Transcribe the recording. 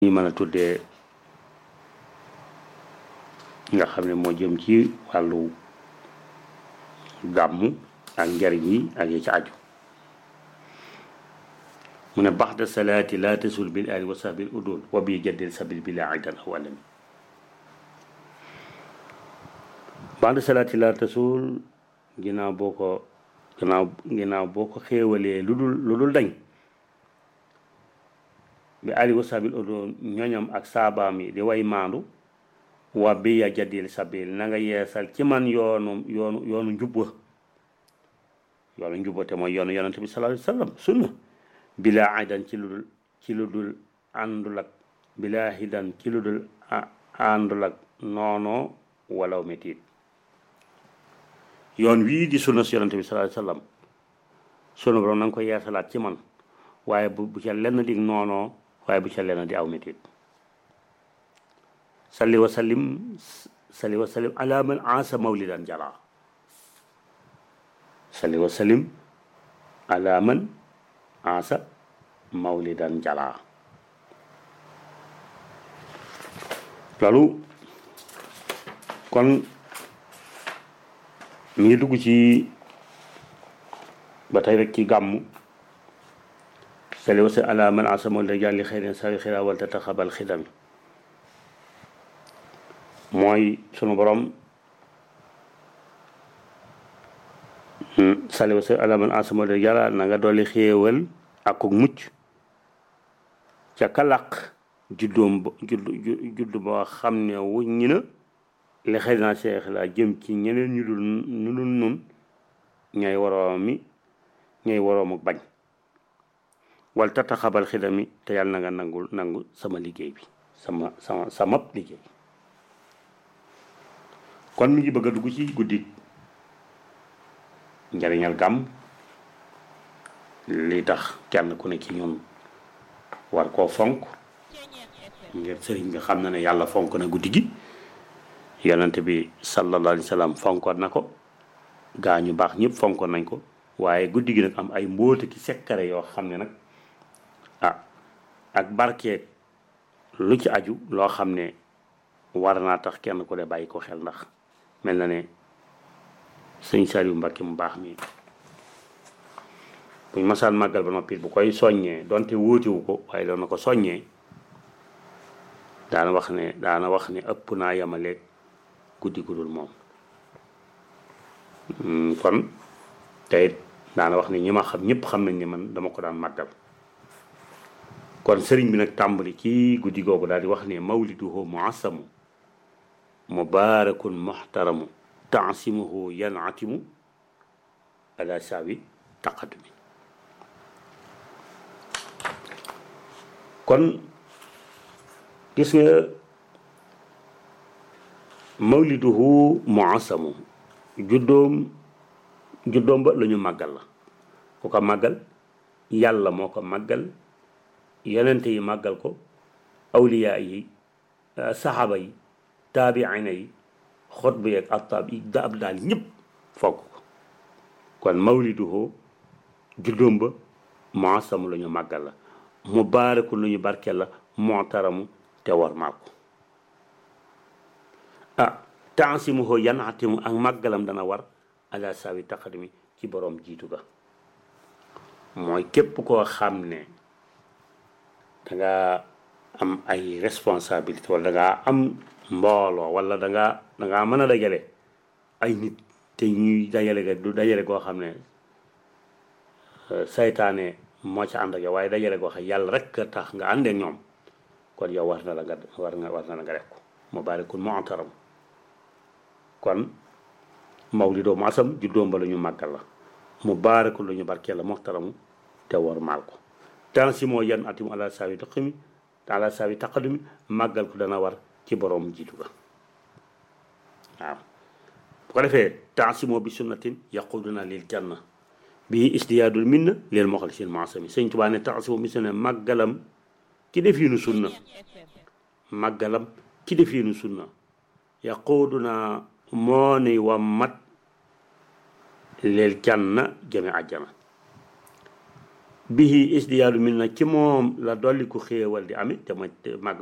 ñu mën a tuddee nga xam ne moo jëm ci wàllu gàmmu ak njariñ yi ak yi ci aju mu ne baxda salaati laa tasul bil ali wa sahbil udul wa bi jaddil sabil bila aidan aw alami baxda salaati laa tasul ginnaaw boo ko xéewalee lu dul dañ bi ali wa sahbil udul ñoñam ak saabaam yi di way maandu wa bi ya jaddil sabil na nga yeesal ci man yoonu njubba te mooy yoonu yonente bi sallallahu alayhi wa sallam sunna bila aidan ci lu dul àndul ak bila hidan ci lu dul àndul ak noonoo walaw métit yoon wii di sunna si yonente bi sallallahu alayhi wa sallam sunu borom na nga ko yeesalaat ci man waaye bu ca lenn di noonoo waaye bu ca lenn di aw métit salli wa sallim ala man aasa mawlidan jala salli wa sallim ala man aasa mawlidan jala loolu kon mi ngi dugg ci ba tey rek ci gàmmu salli wa sallim ala man aasa mawlidan jala li xeyrin sawi xira wal tataxabal xidami mooy sunu borom salli wa sallim ala man asama de yàlla na nga dolli xéewal ak ko mucc ca kalaq judd boo xam ne wuññi na li xëy naa seex la jëm ci ñeneen ñu dul nun ñay waroom ak bañ wal tataxabal xidami te yàlla na nga nangu sama liggéey bi sama liggéey kon mi ngi bëgg a dugg ci guddi njariñal gàmm li tax kenn ku ne ci ñun war koo fonk ngir sëriñ bi xam na ne yàlla fonk na guddi gi yonent bi sallallahu alayhi wa sallam fonkoon na ko gaa ñu baax ñëpp fonkoon nañ ko waaye guddi gi nag am ay mbóota ki sekkare yoo xam ne nag ak barkeeg lu ci aju loo xam ne war naa tax kenn ku ne bàyyi ko xel ndax mel na ne sëñ Saliou Mbacké mu baax mi buñ masaan màggal ba noppi bu koy soññee donte wóotewu ko waaye doon na ko soññee daana wax ne ëpp naa yemaleeg guddi gudul moom kon tey daana wax ne ñi ma xam ñëpp xam nañ ne man dama ko daan màggal kon sëriñ bi nag tàmbali ci guddi googu daal di wax ne mawliduhu muassamu mubarakun muhtaramu taasimuhu yanatimu ala sawi taqadumi kon gis nga mawliduhu muassamu juddoom ba la ñu màggal la ku ko màggal yàlla moo ko màggal yonente yi màggal ko awliya yi saxaaba yi taabiina yi xutba yeeg attaab yi daab daal ñëpp foog ko kon mawliduhu juddoom ba muassamu la ñu màggal la mubaaraku lu ñu barkeel la muhtaramu te warmaal ko taasimuhu yanatimu ak màggalam dana war ala sawi taqadumi ci borom jiitu ga mooy képp koo xam ne danga am ay responsabilité wala dangaa am mbooloo wala dangaa mën a dajale ay nit te ñuy dajale ga du dajale koo xam ne saytaane moo ca ànd ak yow waaye dajale koo xam yàlla rek tax nga àndee ñoom kon yow war na la nga def ko mubarakun mu'taram kon mawlido maasam juddoom ba la ñu màggal la mubarakun lu ñu barkeel la muhtaramu te war maal ko tansi moo yan atimu ala sawi taqadumi màggal ko dana war ci borom jiitu ga waaw bu ko defee taasimo bi sunnatin yaquduna lil janna bii isdiyaadul minna leel moxalisin maasami sëñ Tuubaa ne taasimo bi sunna màggalam ci defiinu sunna yaquduna moo ni wa mat leel janna jëme àjjana bihi isdiyaadu min na ci moom la dolli ko xéewal di amit te mooy màgg